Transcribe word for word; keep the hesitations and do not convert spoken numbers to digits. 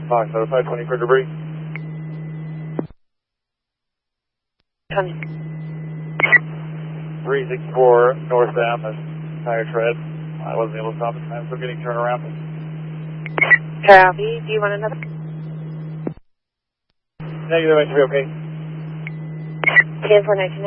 Fox out five twenty for debris. three sixty-four northbound, that's tire tread. I wasn't able to stop it. I'm still getting turned around. Copy. Do you want another? Negative, I should be okay. ten four nineteen.